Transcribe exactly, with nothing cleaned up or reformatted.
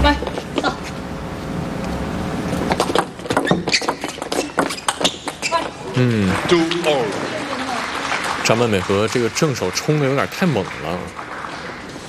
快到！快！ 嗯，张曼美和这个正手冲的有点太猛了。